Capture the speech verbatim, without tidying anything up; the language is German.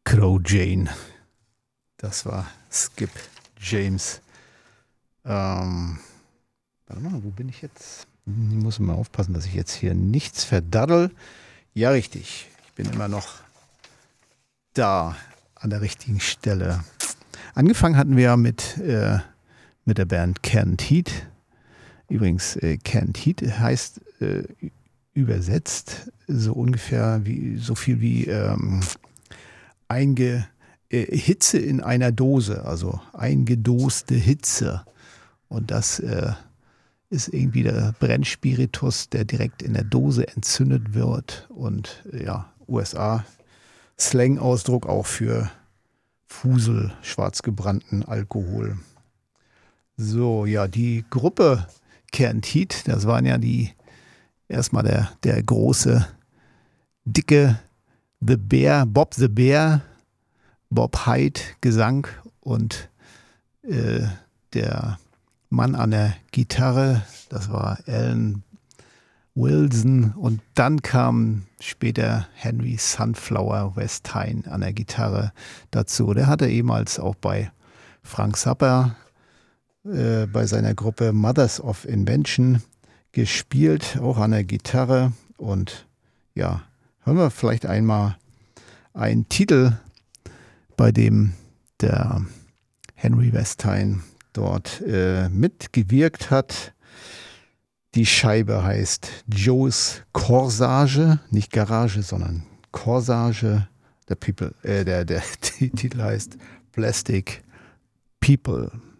Crow Jane. Das war Skip James. Ähm, warte mal, wo bin ich jetzt? Ich muss mal aufpassen, dass ich jetzt hier nichts verdaddel. Ja, richtig. Ich bin immer noch da an der richtigen Stelle. Angefangen hatten wir ja mit, äh, mit der Band Canned Heat. Übrigens, äh, Canned Heat heißt äh, übersetzt so ungefähr wie so viel wie ähm, einge, äh, Hitze in einer Dose, also eingedoste Hitze. Und das äh, ist irgendwie der Brennspiritus, der direkt in der Dose entzündet wird. Und äh, ja, U S A Slang-Ausdruck auch für Fusel, schwarzgebrannten Alkohol. So, ja, die Gruppe Canned Heat, das waren ja die, erstmal der, der große, dicke The Bear, Bob the Bear, Bob Hyde Gesang und äh, der Mann an der Gitarre, das war Alan Wilson, und dann kam später Henry Sunflower Westhine an der Gitarre dazu. Der hatte ehemals auch bei Frank Zappa äh, bei seiner Gruppe Mothers of Invention gespielt, auch an der Gitarre. Und ja, hören wir vielleicht einmal einen Titel, bei dem der Henry Westhine dort äh, mitgewirkt hat. Die Scheibe heißt Joe's Corsage, nicht Garage, sondern Corsage. Der, People, äh, der, der Titel heißt Plastic People.